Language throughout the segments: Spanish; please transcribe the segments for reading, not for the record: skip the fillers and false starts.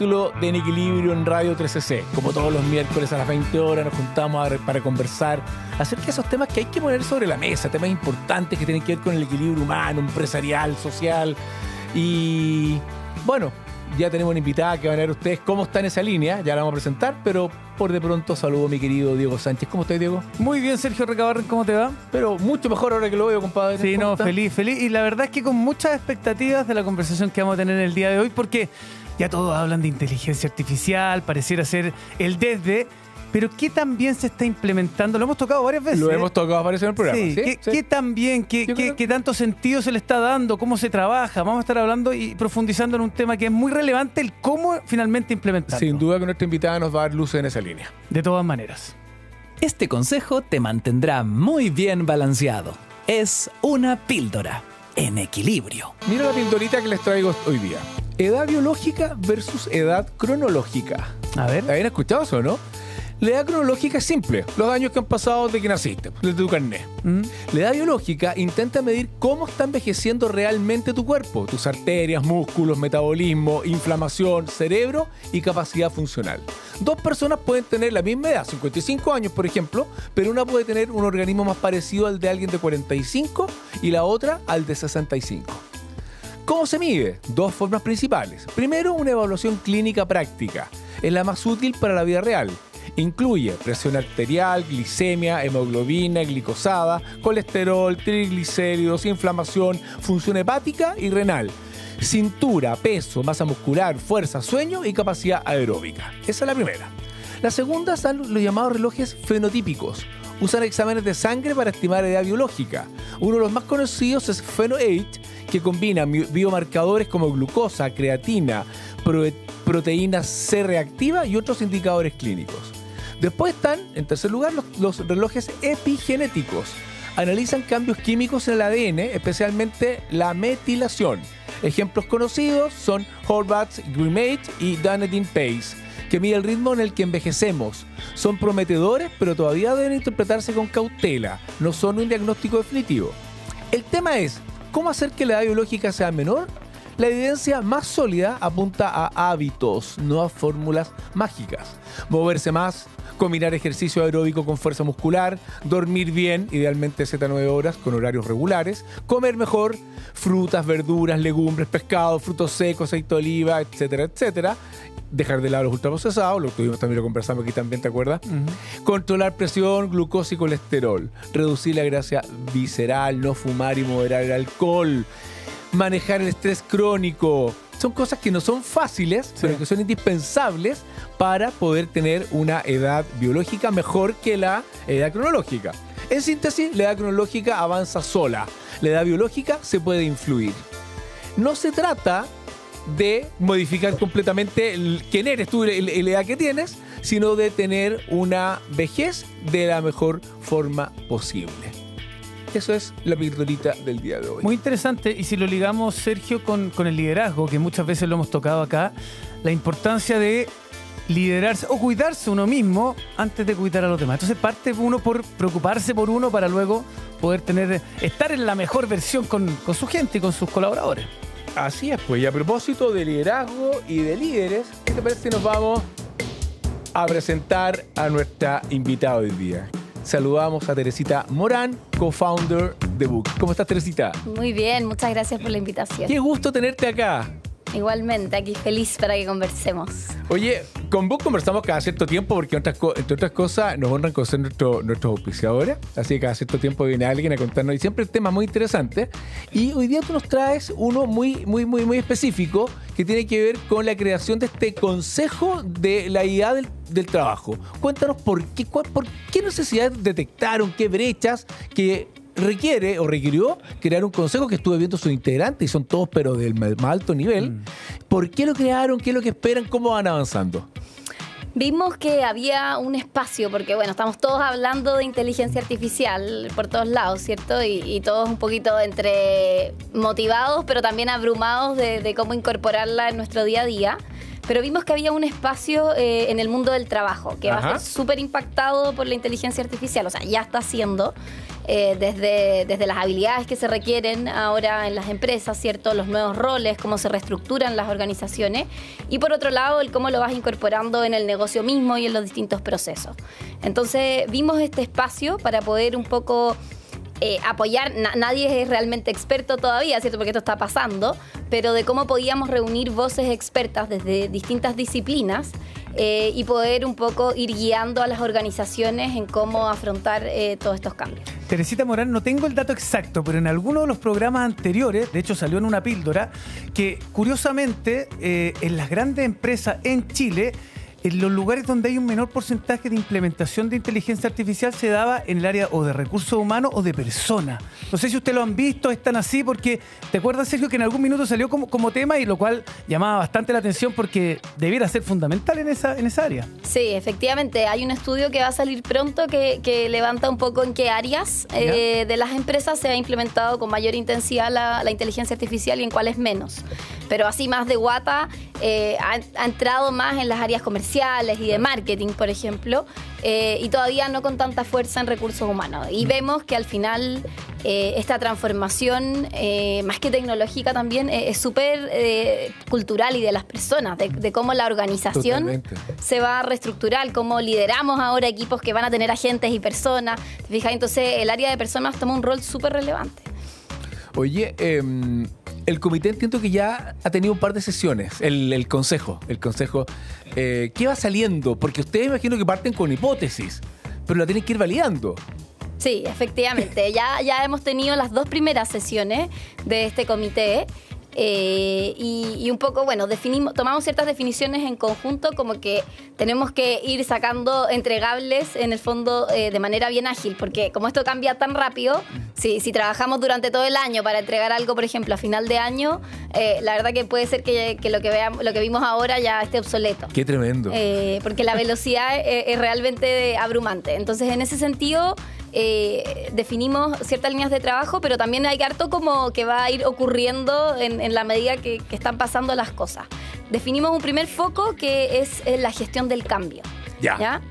capítulo de En Equilibrio en Radio 3CC. Como todos los miércoles a las 20 horas nos juntamos para conversar acerca de esos temas que hay que poner sobre la mesa, temas importantes que tienen que ver con el equilibrio humano, empresarial, social. Y bueno, ya tenemos una invitada que van a ver ustedes cómo está en esa línea, ya la vamos a presentar, pero por de pronto saludo a mi querido Diego Sánchez. ¿Cómo estás, Diego? Muy bien, Sergio Recabarren, ¿cómo te va? Pero mucho mejor ahora que lo veo, compadre. Sí, no, feliz. Y la verdad es que con muchas expectativas de la conversación que vamos a tener el día de hoy, porque ya todos hablan de inteligencia artificial, pareciera ser el desde, pero ¿qué tan bien se está implementando? Lo hemos tocado varias veces. Lo hemos tocado varias veces en el programa. Sí. ¿Qué tan bien? ¿Qué tanto sentido se le está dando? ¿Cómo se trabaja? Vamos a estar hablando y profundizando en un tema que es muy relevante, el cómo finalmente implementarlo. Sin duda que nuestra invitada nos va a dar luces en esa línea. De todas maneras. Este consejo te mantendrá muy bien balanceado. Es una píldora en equilibrio. Mira la pildorita que les traigo hoy día. Edad biológica versus edad cronológica. A ver. ¿Habían escuchado eso, no? La edad cronológica es simple, los años que han pasado desde que naciste, desde tu carnet. La edad biológica intenta medir cómo está envejeciendo realmente tu cuerpo, tus arterias, músculos, metabolismo, inflamación, cerebro y capacidad funcional. Dos personas pueden tener la misma edad, 55 años por ejemplo, pero una puede tener un organismo más parecido al de alguien de 45 y la otra al de 65. ¿Cómo se mide? Dos formas principales. Primero, una evaluación clínica práctica. Es la más útil para la vida real. Incluye presión arterial, glicemia, hemoglobina, glicosada, colesterol, triglicéridos, inflamación, función hepática y renal, cintura, peso, masa muscular, fuerza, sueño y capacidad aeróbica. Esa es la primera. La segunda son los llamados relojes fenotípicos. Usan exámenes de sangre para estimar edad biológica. Uno de los más conocidos es Pheno8, que combina biomarcadores como glucosa, creatina, proteína C reactiva y otros indicadores clínicos. Después están, en tercer lugar, los relojes epigenéticos. Analizan cambios químicos en el ADN, especialmente la metilación. Ejemplos conocidos son Horvath's Grimage y Dunedin Pace, que mide el ritmo en el que envejecemos. Son prometedores, pero todavía deben interpretarse con cautela. No son un diagnóstico definitivo. El tema es, ¿cómo hacer que la edad biológica sea menor? La evidencia más sólida apunta a hábitos, no a fórmulas mágicas. Moverse más, combinar ejercicio aeróbico con fuerza muscular, dormir bien, idealmente 7 a 9 horas con horarios regulares, comer mejor, frutas, verduras, legumbres, pescado, frutos secos, aceite de oliva, etcétera, etcétera. Dejar de lado los ultraprocesados, lo tuvimos también, lo conversamos aquí también, ¿te acuerdas? Controlar presión, glucosa y colesterol. Reducir la grasa visceral, no fumar y moderar el alcohol. Manejar el estrés crónico. Son cosas que no son fáciles, pero que son indispensables para poder tener una edad biológica mejor que la edad cronológica. En síntesis, la edad cronológica avanza sola. La edad biológica se puede influir. No se trata de modificar completamente quién eres tú, la edad que tienes, sino de tener una vejez de la mejor forma posible. Eso es la pildorita del día de hoy. Muy interesante, y si lo ligamos, Sergio, con el liderazgo, que muchas veces lo hemos tocado acá, la importancia de liderarse o cuidarse uno mismo antes de cuidar a los demás. Entonces parte uno por preocuparse por uno para luego poder estar en la mejor versión con su gente y con sus colaboradores. Así es, pues, y a propósito de liderazgo y de líderes, ¿qué te parece si nos vamos a presentar a nuestra invitada hoy día? Saludamos a Teresita Morán, co-founder de Book. ¿Cómo estás, Teresita? Muy bien, muchas gracias por la invitación. Qué gusto tenerte acá. Igualmente, aquí feliz para que conversemos. Oye, con Book conversamos cada cierto tiempo porque entre otras cosas nos honran con ser nuestros auspiciadores. Así que cada cierto tiempo viene alguien a contarnos y siempre temas muy interesantes. Y hoy día tú nos traes uno muy específico que tiene que ver con la creación de este consejo de la IA del trabajo. Cuéntanos por qué necesidades detectaron, qué brechas que requiere o requirió crear un consejo, que estuve viendo sus integrantes y son todos pero del más alto nivel. ¿Por qué lo crearon? ¿Qué es lo que esperan? ¿Cómo van avanzando? Vimos que había un espacio, porque bueno, estamos todos hablando de inteligencia artificial por todos lados, ¿cierto? Y todos un poquito entre motivados, pero también abrumados de cómo incorporarla en nuestro día a día. Pero vimos que había un espacio en el mundo del trabajo que va a ser súper impactado por la inteligencia artificial, o sea, ya está siendo. desde las habilidades que se requieren ahora en las empresas, ¿cierto? Los nuevos roles, cómo se reestructuran las organizaciones, y por otro lado, el cómo lo vas incorporando en el negocio mismo y en los distintos procesos. Entonces, vimos este espacio para poder un poco apoyar. Nadie es realmente experto todavía, ¿cierto? Porque esto está pasando, pero de cómo podíamos reunir voces expertas desde distintas disciplinas y poder un poco ir guiando a las organizaciones en cómo afrontar todos estos cambios. Teresita Morán, no tengo el dato exacto, pero en alguno de los programas anteriores, de hecho salió en una píldora, que curiosamente en las grandes empresas en Chile, en los lugares donde hay un menor porcentaje de implementación de inteligencia artificial se daba en el área o de recursos humanos o de personas. No sé si ustedes lo han visto, están así, porque ¿te acuerdas, Sergio, que en algún minuto salió como tema y lo cual llamaba bastante la atención porque debiera ser fundamental en esa área? Sí, efectivamente. Hay un estudio que va a salir pronto que levanta un poco en qué áreas de las empresas se ha implementado con mayor intensidad la inteligencia artificial y en cuáles menos. Pero así más de guata, ha entrado más en las áreas comerciales y de marketing, por ejemplo, y todavía no con tanta fuerza en recursos humanos. Y vemos que al final esta transformación, más que tecnológica también, es súper cultural y de las personas, de cómo la organización Totalmente. Se va a reestructurar, cómo lideramos ahora equipos que van a tener agentes y personas. ¿Te fijas? Entonces el área de personas toma un rol súper relevante. Oye, el comité entiendo que ya ha tenido un par de sesiones, el consejo. ¿Qué va saliendo? Porque ustedes imagino que parten con hipótesis, pero la tienen que ir validando. Sí, efectivamente. Ya hemos tenido las 2 primeras sesiones de este comité. Y un poco, bueno, tomamos ciertas definiciones en conjunto, como que tenemos que ir sacando entregables en el fondo de manera bien ágil, porque como esto cambia tan rápido, si trabajamos durante todo el año para entregar algo, por ejemplo, a final de año, la verdad que puede ser que lo que vimos ahora ya esté obsoleto. ¡Qué tremendo! Porque la velocidad es realmente abrumante. Entonces, en ese sentido, definimos ciertas líneas de trabajo, pero también hay harto como que va a ir ocurriendo en la medida que están pasando las cosas. Definimos un primer foco que es la gestión del cambio. ¿Ya?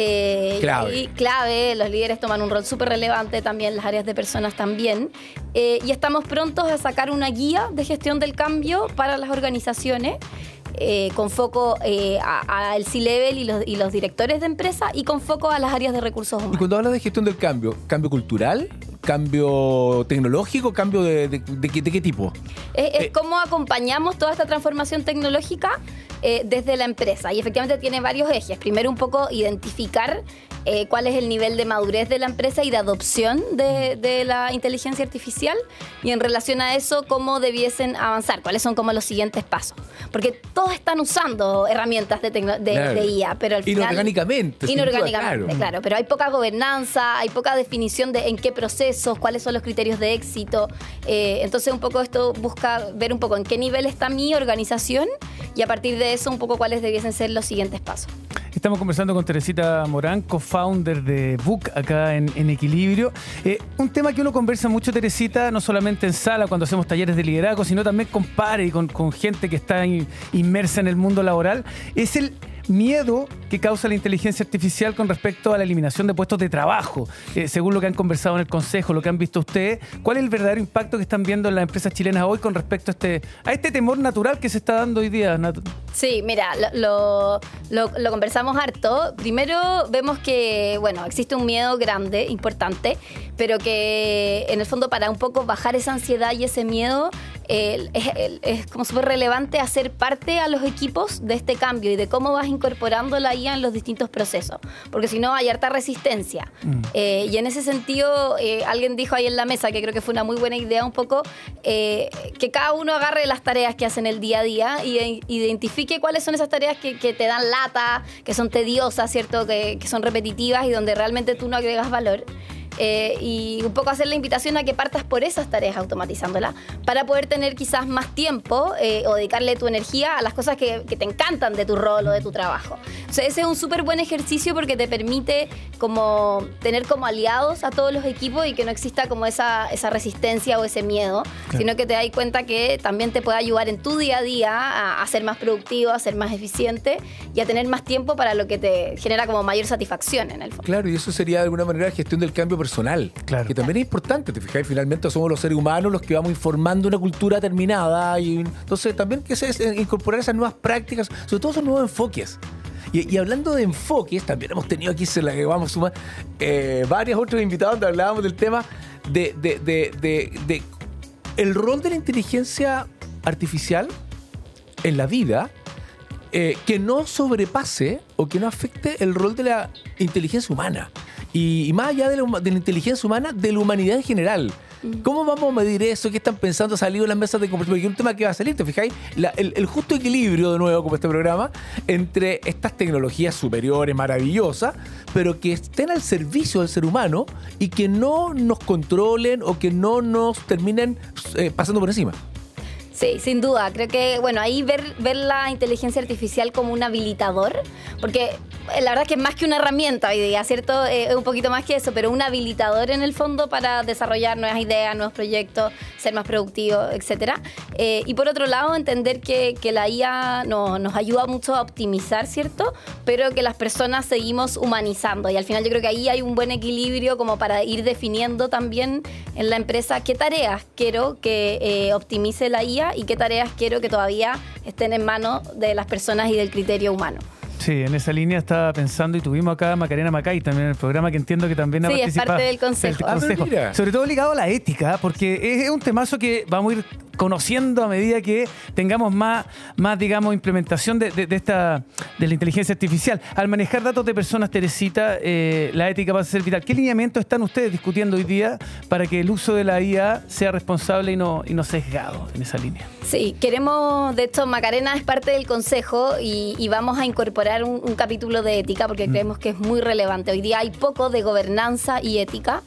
Clave, los líderes toman un rol súper relevante, también las áreas de personas también. Y estamos prontos a sacar una guía de gestión del cambio para las organizaciones. Con foco al C-Level y los directores de empresa y con foco a las áreas de recursos humanos. Y cuando hablas de gestión del cambio cultural, cambio tecnológico, cambio de qué tipo? Es cómo acompañamos toda esta transformación tecnológica desde la empresa. Y efectivamente tiene varios ejes. Primero, un poco identificar cuál es el nivel de madurez de la empresa y de adopción de la inteligencia artificial, y en relación a eso, cómo debiesen avanzar, cuáles son como los siguientes pasos. Porque todos están usando herramientas de IA, pero al final... Inorgánicamente, claro. Pero hay poca gobernanza, hay poca definición de en qué procesos, cuáles son los criterios de éxito. Entonces, un poco esto busca ver un poco en qué nivel está mi organización y a partir de eso, un poco cuáles debiesen ser los siguientes pasos. Estamos conversando con Teresita Morán, co-founder de Book, acá en Equilibrio. Un tema que uno conversa mucho, Teresita, no solamente en sala cuando hacemos talleres de liderazgo, sino también con pares y con gente que está inmersa en el mundo laboral, es el miedo que causa la inteligencia artificial con respecto a la eliminación de puestos de trabajo. Según lo que han conversado en el Consejo, lo que han visto ustedes, ¿cuál es el verdadero impacto que están viendo en las empresas chilenas hoy con respecto a este temor natural que se está dando hoy día? Sí, mira, lo conversamos harto. Primero vemos que, bueno, existe un miedo grande, importante, pero que en el fondo para un poco bajar esa ansiedad y ese miedo es como súper relevante hacer parte a los equipos de este cambio y de cómo vas incorporando la IA en los distintos procesos, porque si no hay harta resistencia. Y en ese sentido, alguien dijo ahí en la mesa, que creo que fue una muy buena idea un poco, que cada uno agarre las tareas que hacen el día a día y identifique cuáles son esas tareas que te dan lata, que son tediosas, ¿cierto? Que son repetitivas y donde realmente tú no agregas valor. Y un poco hacer la invitación a que partas por esas tareas automatizándolas para poder tener quizás más tiempo o dedicarle tu energía a las cosas que te encantan de tu rol o de tu trabajo. O sea, ese es un súper buen ejercicio porque te permite como tener como aliados a todos los equipos y que no exista como esa resistencia o ese miedo, claro, sino que te das cuenta que también te puede ayudar en tu día a día a ser más productivo, a ser más eficiente y a tener más tiempo para lo que te genera como mayor satisfacción en el fondo. Claro, y eso sería de alguna manera gestión del cambio personal, Claro. que también es importante, te fijas, finalmente somos los seres humanos los que vamos informando una cultura determinada, y entonces también que incorporar esas nuevas prácticas, sobre todo esos nuevos enfoques. Y hablando de enfoques, también hemos tenido aquí, se la que vamos a sumar, varios otros invitados donde hablábamos del tema de el rol de la inteligencia artificial en la vida, que no sobrepase o que no afecte el rol de la inteligencia humana. Y más allá de la inteligencia humana, de la humanidad en general. ¿Cómo vamos a medir eso? ¿Qué están pensando? ¿Salido en las mesas de conversación? Porque es un tema que va a salir, ¿te fijáis? El justo equilibrio, de nuevo, como este programa, entre estas tecnologías superiores, maravillosas, pero que estén al servicio del ser humano y que no nos controlen o que no nos terminen pasando por encima. Sí, sin duda. Creo que, bueno, ahí ver la inteligencia artificial como un habilitador, porque la verdad es que es más que una herramienta hoy día, ¿cierto? Es un poquito más que eso, pero un habilitador en el fondo para desarrollar nuevas ideas, nuevos proyectos, ser más productivo, etcétera. Y por otro lado, entender que la IA nos ayuda mucho a optimizar, ¿cierto? Pero que las personas seguimos humanizando. Y al final yo creo que ahí hay un buen equilibrio como para ir definiendo también en la empresa qué tareas quiero que optimice la IA y qué tareas quiero que todavía estén en manos de las personas y del criterio humano. Sí, en esa línea estaba pensando y tuvimos acá a Macarena Macay también en el programa, que entiendo que también ha Sí, es participado. parte del consejo. pero mira. Sobre todo ligado a la ética, porque es un temazo que vamos a ir conociendo a medida que tengamos más digamos, implementación de la inteligencia artificial. Al manejar datos de personas, Teresita, la ética va a ser vital. ¿Qué lineamientos están ustedes discutiendo hoy día para que el uso de la IA sea responsable y no sesgado en esa línea? Sí, queremos, de hecho, Macarena es parte del consejo y vamos a incorporar un capítulo de ética porque creemos que es muy relevante. Hoy día hay poco de gobernanza y ética.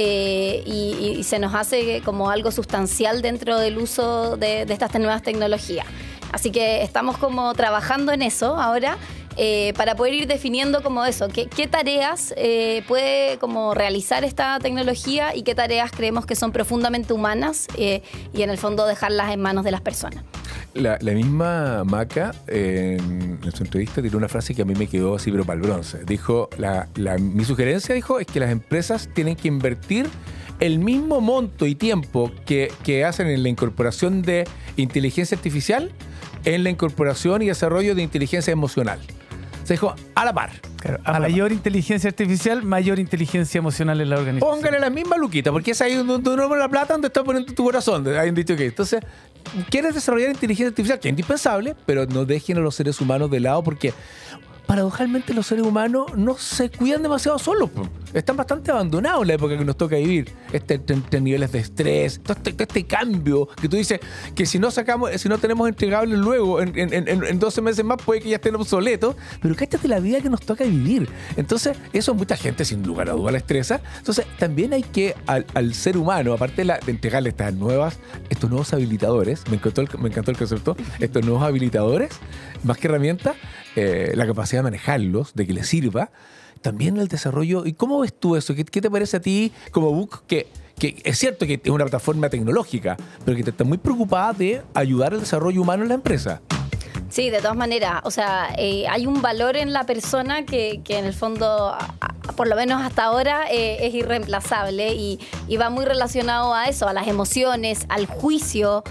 Y se nos hace como algo sustancial dentro del uso de estas nuevas tecnologías. Así que estamos como trabajando en eso ahora para poder ir definiendo como eso, qué tareas puede como realizar esta tecnología y qué tareas creemos que son profundamente humanas y en el fondo dejarlas en manos de las personas. La misma Maca, en su entrevista, tiró una frase que a mí me quedó así, pero para el bronce. Dijo, mi sugerencia, dijo, es que las empresas tienen que invertir el mismo monto y tiempo que hacen en la incorporación de inteligencia artificial, en la incorporación y desarrollo de inteligencia emocional. Se dijo, a la par. Claro, a mayor inteligencia artificial, mayor inteligencia emocional en la organización. Póngale la misma luquita, porque es ahí donde tú no pones la plata, donde estás poniendo tu corazón. Hay un dicho que. Entonces, quieres desarrollar inteligencia artificial, que es indispensable, pero no dejen a los seres humanos de lado, porque paradojalmente los seres humanos no se cuidan demasiado solos. Están bastante abandonados en la época que nos toca vivir. Este niveles de estrés, todo este cambio que tú dices que si no tenemos entregables luego, en 12 meses más puede que ya estén obsoletos, pero cállate la vida que nos toca vivir. Entonces, eso mucha gente sin lugar a duda la estresa. Entonces, también hay que al ser humano, aparte de entregarle estos nuevos habilitadores, me encantó el concepto, estos nuevos habilitadores, más que herramientas, la capacidad de manejarlos, de que les sirva, también el desarrollo. ¿Y cómo ves tú eso? ¿Qué te parece a ti como Book que es cierto que es una plataforma tecnológica, pero que te está muy preocupada de ayudar al desarrollo humano en la empresa? Sí, de todas maneras. O sea, hay un valor en la persona que en el fondo, por lo menos hasta ahora, es irreemplazable y va muy relacionado a eso, a las emociones, al juicio,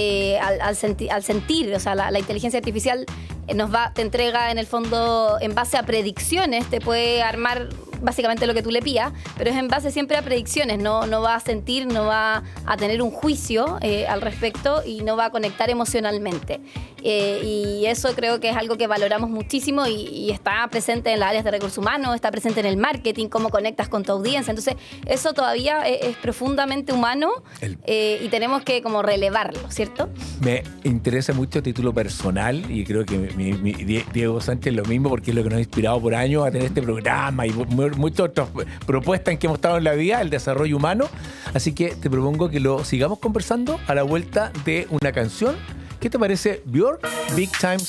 al sentir. O sea, la inteligencia artificial te entrega en el fondo en base a predicciones, te puede armar básicamente lo que tú le pidas, pero es en base siempre a predicciones, no va a sentir, no va a tener un juicio al respecto y no va a conectar emocionalmente. Y eso creo que es algo que valoramos muchísimo y está presente en las áreas de recursos humanos, está presente en el marketing, cómo conectas con tu audiencia. Entonces, eso todavía es profundamente humano y tenemos que como relevarlo, ¿cierto? Me interesa mucho a título personal y creo que Diego Sánchez lo mismo, porque es lo que nos ha inspirado por años a tener este programa y muchas otras propuestas en que hemos estado en la vida, el desarrollo humano. Así que te propongo que lo sigamos conversando a la vuelta de una canción. ¿Qué te parece, Björk? Big Time